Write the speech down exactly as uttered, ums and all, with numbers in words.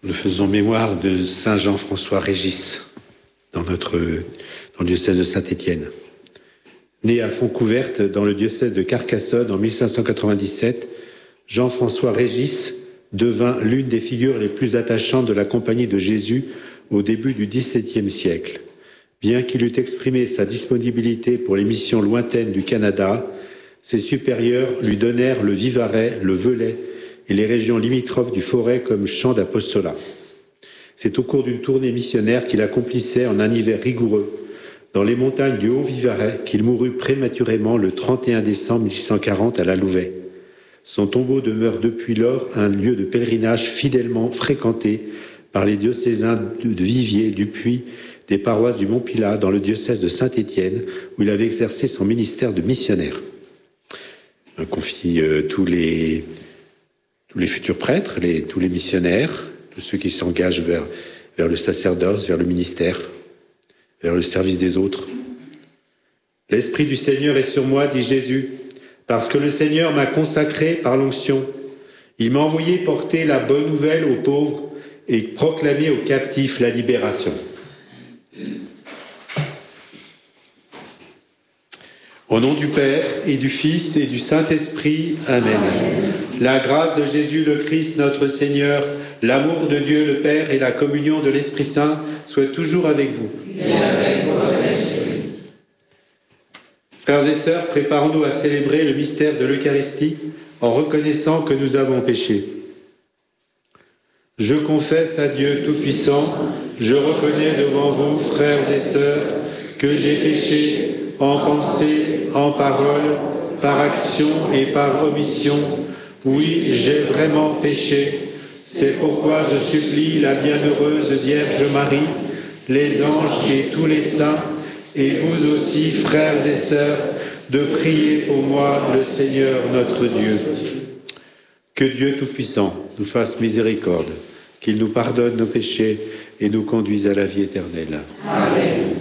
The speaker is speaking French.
Nous faisons mémoire de Saint Jean-François Régis dans, notre, dans le diocèse de Saint-Étienne. Né à Fontcouverte, dans le diocèse de Carcassonne en mille cinq cent quatre-vingt-dix-sept, Jean-François Régis devint l'une des figures les plus attachantes de la Compagnie de Jésus au début du dix-septième siècle. Bien qu'il eût exprimé sa disponibilité pour les missions lointaines du Canada, ses supérieurs lui donnèrent le Vivarais, le Velay et les régions limitrophes du Forez comme champ d'apostolat. C'est au cours d'une tournée missionnaire qu'il accomplissait en un hiver rigoureux dans les montagnes du Haut-Vivarais qu'il mourut prématurément le trente et un décembre mille six cent quarante à la Louvet. Son tombeau demeure depuis lors un lieu de pèlerinage fidèlement fréquenté par les diocésains de Viviers, du Puy, des paroisses du Mont-Pilat dans le diocèse de Saint-Étienne, où il avait exercé son ministère de missionnaire. On confie euh, tous, les, tous les futurs prêtres, les, tous les missionnaires, tous ceux qui s'engagent vers, vers le sacerdoce, vers le ministère, vers le service des autres. L'Esprit du Seigneur est sur moi, dit Jésus, parce que le Seigneur m'a consacré par l'onction. Il m'a envoyé porter la bonne nouvelle aux pauvres et proclamer aux captifs la libération. Au nom du Père et du Fils et du Saint-Esprit, Amen. La grâce de Jésus le Christ, notre Seigneur, l'amour de Dieu le Père et la communion de l'Esprit Saint soient toujours avec vous. Et avec votre esprit. Frères et sœurs, préparons-nous à célébrer le mystère de l'Eucharistie en reconnaissant que nous avons péché. Je confesse à Dieu Tout-Puissant, je reconnais devant vous, frères et sœurs, que j'ai péché en pensée, en parole, par action et par omission. Oui, j'ai vraiment péché. C'est pourquoi je supplie la bienheureuse Vierge Marie, les anges et tous les saints, et vous aussi, frères et sœurs, de prier pour moi, le Seigneur notre Dieu. Que Dieu Tout-Puissant nous fasse miséricorde, qu'il nous pardonne nos péchés et nous conduise à la vie éternelle. Amen.